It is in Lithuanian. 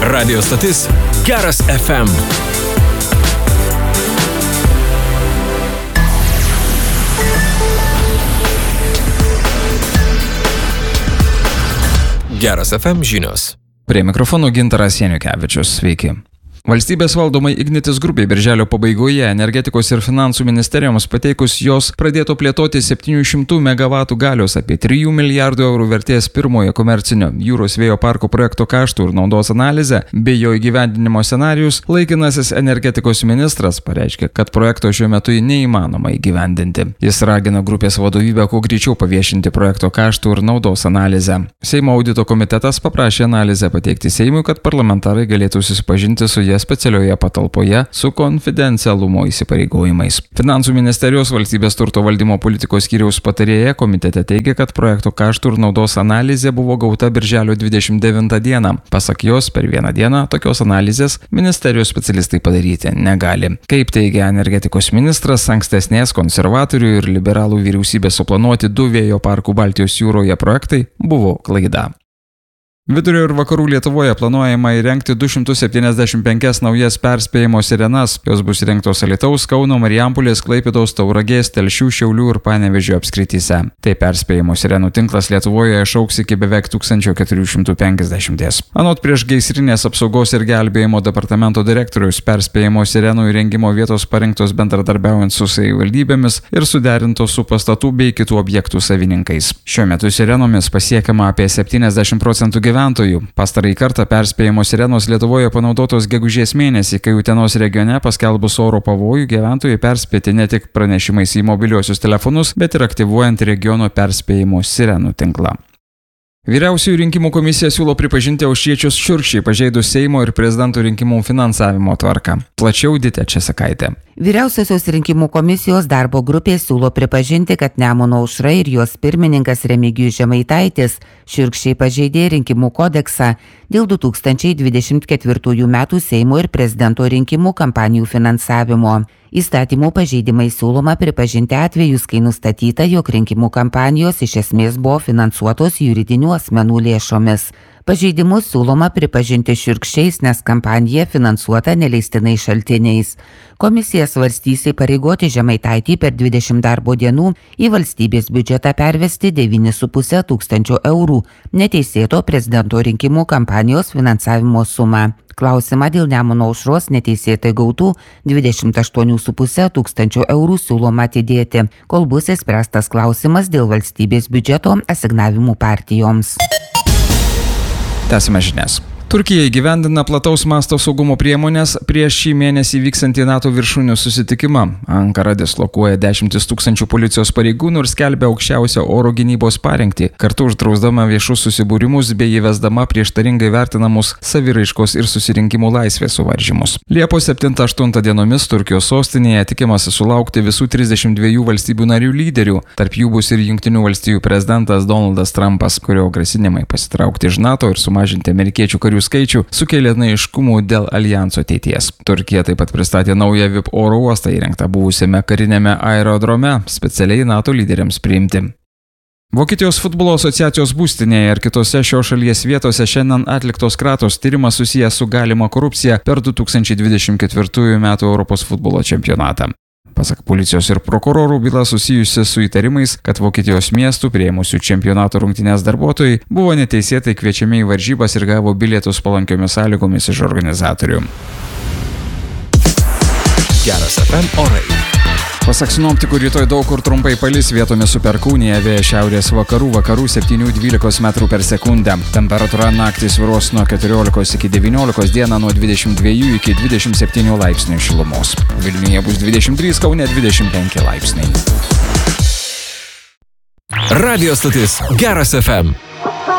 Radio stotis Geras FM. Geras FM žinios. Prie mikrofono Gintaras Janukevičius. Sveiki. Valstybės valdomai Ignitis grupė birželio pabaigoje energetikos ir finansų ministerijoms pateikus jos pradėto plėtoti 700 MW galios apie 3 milijardų eurų vertės pirmojo komercinio jūros vėjo parko projekto kaštų ir naudos analizę bei jo įgyvendinimo scenarijus, laikinasis energetikos ministras pareiškė, kad projekto šiuo metu neįmanoma įgyvendinti. Jis ragina grupės vadovybę kuo greičiau paviešinti projekto kaštų ir naudos analizę. Seimo audito komitetas paprašė analizę pateikti Seimui, kad parlamentarai galėtų susipažinti su specialioje patalpoje su konfidencialumo įsipareigojimais. Finansų ministerijos valstybės turto valdymo politikos skyriaus patarėja komitete teigia, kad projekto kaštų ir naudos analizė buvo gauta birželio 29 dieną. Pasak jos, per vieną dieną tokios analizės ministerijos specialistai padaryti negali. Kaip teigia energetikos ministras, ankstesnės konservatorių ir liberalų vyriausybės suplanuoti 2 vėjo parkų Baltijos jūroje projektai buvo klaida. Vidurio ir vakarų Lietuvoje planuojama įrengti 275 naujas perspėjimo sirenas. Jos bus įrengtos Alytaus, Kauno, Marijampolės, Klaipėdos, Tauragės, Telšių, Šiaulių ir Panevėžio apskrityse. Tai perspėjimo sirenų tinklas Lietuvoje išaugs iki beveik 1450. Anot priešgaisrinės apsaugos ir gelbėjimo departamento direktoriaus, perspėjimo sirenų įrengimo vietos parinktos bendradarbiaujant su savivaldybėmis ir suderintos su pastatų bei kitų objektų savininkais. Šiuo metu sirenomis pasiekiama apie 70% gyventojų. Pastarąjį kartą perspėjimo sirenos Lietuvoje panaudotos gegužės mėnesį, kai Utenos regione paskelbus oro pavojų gyventojai perspėti ne tik pranešimais į mobiliuosius telefonus, bet ir aktyvuojant regiono perspėjimo sirenų tinklą. Vyriausiųjų rinkimų komisija siūlo pripažinti Aušriečius šiurkščiai pažeidus Seimo ir prezidento rinkimų finansavimo tvarką. Plačiau Ditė Česakaitė. Vyriausiosios rinkimų komisijos darbo grupė siūlo pripažinti, kad Nemuno aušra ir jos pirmininkas Remigijus Žemaitaitis šiurkščiai pažeidė rinkimų kodeksą dėl 2024 metų Seimo ir prezidento rinkimų kampanijų finansavimo. Įstatymų pažeidimai siūloma pripažinti atvejus, kai nustatyta, jog rinkimų kampanijos iš esmės buvo finansuotos juridinių asmenų lėšomis. Pažeidimus siūloma pripažinti šiurkščiais, nes kampanija finansuota neleistinais šaltiniais. Komisija svarstys įpareigoti Žemaitaitį per 20 darbo dienų į valstybės biudžetą pervesti 9,5 tūkstančio eurų neteisėto prezidento rinkimų kampanijos finansavimo sumą. Klausimą dėl Nemuno aušros neteisėtai gautų 28,5 tūkstančio eurų siūloma atidėti, kol bus išspręstas klausimas dėl valstybės biudžeto asignavimų partijoms. Tęsime žinias. Turkija įgyvendina plataus masto saugumo priemonės prieš šį mėnesį vyksantį NATO viršūnių susitikimą. Ankara dislokuoja 10 000 policijos pareigūnų ir skelbia aukščiausią oro gynybos parengtį, kartu uždrausdama viešus susibūrimus bei įvesdama prieštaringai vertinamus saviraiškos ir susirinkimų laisvės suvaržymus. Liepos 7-8 dienomis Turkijos sostinėje tikimasi sulaukti visų 32 valstybių narių lyderių. Tarp jų bus ir Jungtinių valstijų prezidentas Donaldas Trumpas, kurio grasinimai pasitraukti iš NATO ir sumažinti amerikiečių karių skaičių sukėlė neaiškumų dėl aljanso ateities. Turkija taip pat pristatė naują VIP oro uostą įrengtą buvusiame karinėme aerodrome specialiai NATO lyderiams priimti. Vokietijos futbolo asociacijos būstinėje ir kitose šios šalies vietose šiandien atliktos kratos tyrimas susijęs su galima korupcija per 2024 m. Europos futbolo čempionatą. Pasak policijos ir prokurorų, byla susijusi su įtarimais, kad Vokietijos miestų priėmusių čempionato rungtynės darbuotojai buvo neteisėtai kviečiami į varžybas ir gavo bilietus palankiomis sąlygomis iš organizatorių. Geras FM orai. Pasak sinoptikų, rytoj daug kur trumpai palis, vietomis su perkūnija, vėjas šiaurės vakarų 7-12 metrų per sekundę. Temperatūra naktį svyruos nuo 14 iki 19, dieną nuo 22 iki 27 laipsnių šilumos. Vilniuje bus 23, Kaune 25 laipsniai. Radio stotis Geras FM.